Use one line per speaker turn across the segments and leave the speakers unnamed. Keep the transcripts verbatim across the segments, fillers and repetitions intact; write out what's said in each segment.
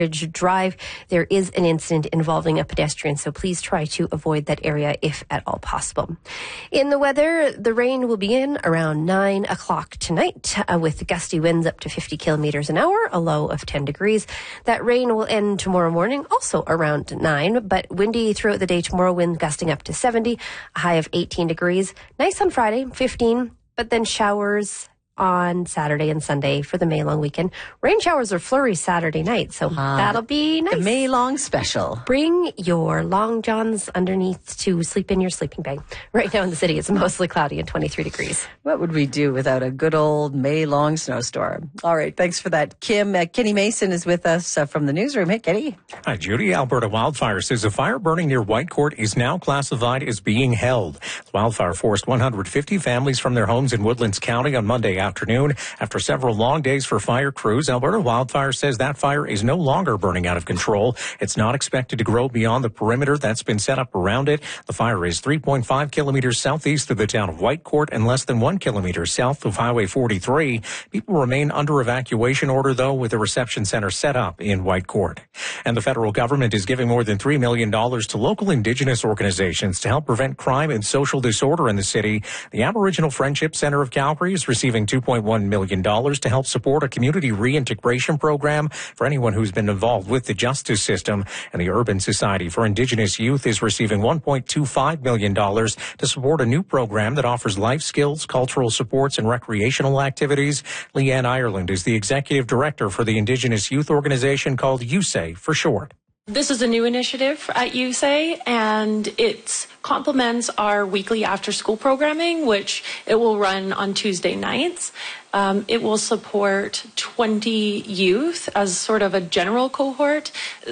Drive, there is an incident involving a pedestrian, so please try to avoid that area if at all possible. In the weather, the rain will begin around nine o'clock tonight uh, with gusty winds up to fifty kilometers an hour, a low of ten degrees. That rain will end tomorrow morning, also around nine, but windy throughout the day tomorrow, wind gusting up to seventy, a high of eighteen degrees. Nice on Friday, fifteen, but then showers on Saturday and Sunday for the May long weekend. Rain showers or flurries Saturday night, so uh, that'll be nice.
The May long special.
Bring your long johns underneath to sleep in your sleeping bag. Right now in the city, it's mostly cloudy and twenty-three degrees.
What would we do without a good old May long snowstorm? All right, thanks for that, Kim. Uh, Kenny Mason is with us uh, from the newsroom. Hey, Kenny.
Hi, Judy. Alberta Wildfire says a fire burning near Whitecourt is now classified as being held. The wildfire forced one hundred fifty families from their homes in Woodlands County on Monday afternoon. After several long days for fire crews, Alberta Wildfire says that fire is no longer burning out of control. It's not expected to grow beyond the perimeter that's been set up around it. The fire is three point five kilometers southeast of the town of Whitecourt and less than one kilometer south of Highway forty-three. People remain under evacuation order, though, with a reception center set up in Whitecourt. And the federal government is giving more than three million dollars to local Indigenous organizations to help prevent crime and social disorder in the city. The Aboriginal Friendship Center of Calgary is receiving two point one million dollars to help support a community reintegration program for anyone who's been involved with the justice system. And the Urban Society for Indigenous Youth is receiving one point two five million dollars to support a new program that offers life skills, cultural supports, and recreational activities. Leanne Ireland is the executive director for the Indigenous youth organization called U S A for short.
This is a new initiative at U S A, and it complements our weekly after-school programming, which it will run on Tuesday nights. Um, it will support twenty youth as sort of a general cohort.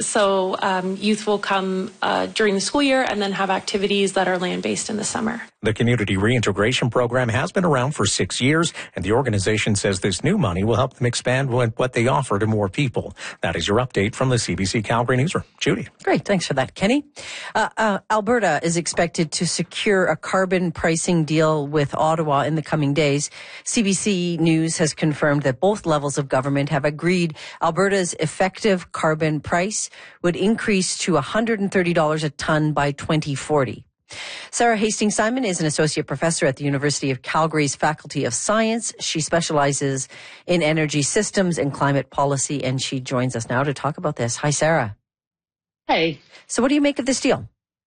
So um, youth will come uh, during the school year and then have activities that are land-based in the summer.
The Community Reintegration Program has been around for six years, and the organization says this new money will help them expand what they offer to more people. That is your update from the C B C Calgary newsroom. Judy.
Great. Thanks for that, Kenny. Uh, uh, Alberta is expected to secure a carbon pricing deal with Ottawa in the coming days. C B C News has confirmed that both levels of government have agreed Alberta's effective carbon price would increase to one hundred thirty dollars a ton by twenty forty. Sarah Hastings-Simon is an associate professor at the University of Calgary's Faculty of Science. She specializes in energy systems and climate policy, and she joins us now to talk about this. Hi, Sarah.
Hi.
So what do you make of this deal?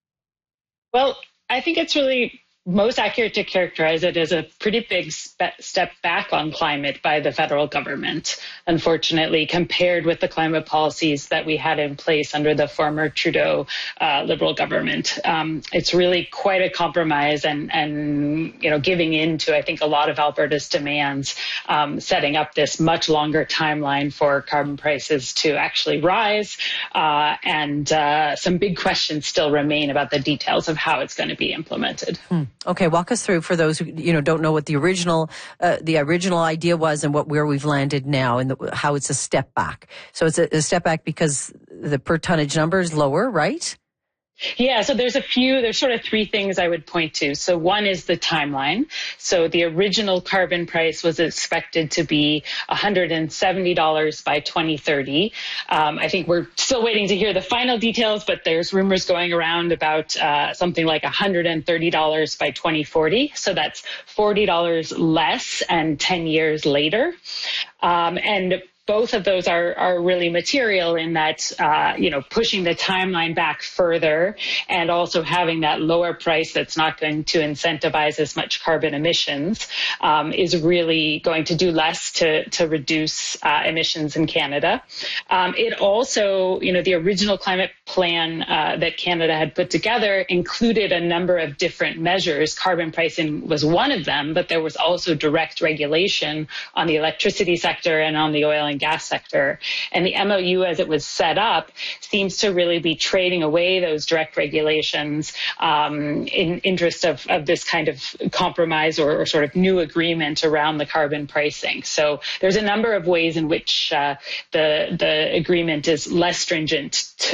Well, I think it's really most accurate to characterize it as a pretty big spe- step back on climate by the federal government, unfortunately, compared with the climate policies that we had in place under the former Trudeau uh, Liberal government. Um, it's really quite a compromise and, and, you know, giving in to, I think, a lot of Alberta's demands, um, setting up this much longer timeline for carbon prices to actually rise. Uh, and uh, some big questions still remain about the details of how it's going to be implemented.
Hmm. Okay, walk us through for those who, you know, don't know what the original uh, the original idea was and what where we've landed now and the, how it's a step back. So it's a, a step back because the per tonnage number is lower, right?
Yeah, so there's a few, there's sort of three things I would point to. So one is the timeline. So the original carbon price was expected to be one hundred seventy dollars by twenty thirty. Um, I think we're still waiting to hear the final details, but there's rumors going around about uh, something like one hundred thirty dollars by twenty forty. So that's forty dollars less and ten years later. Um, and both of those are, are really material in that, uh, you know, pushing the timeline back further and also having that lower price that's not going to incentivize as much carbon emissions um, is really going to do less to, to reduce uh, emissions in Canada. Um, it also, you know, the original climate plan uh, that Canada had put together included a number of different measures. Carbon pricing was one of them, but there was also direct regulation on the electricity sector and on the oil and gas sector. And the M O U as it was set up seems to really be trading away those direct regulations um, in interest of, of this kind of compromise or, or sort of new agreement around the carbon pricing. So there's a number of ways in which uh, the, the agreement is less stringent to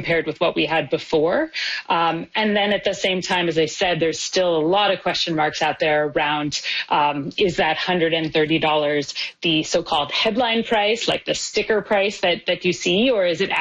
compared with what we had before. Um, and then at the same time, as I said, there's still a lot of question marks out there around, um, is that one hundred thirty dollars the so-called headline price, like the sticker price that, that you see, or is it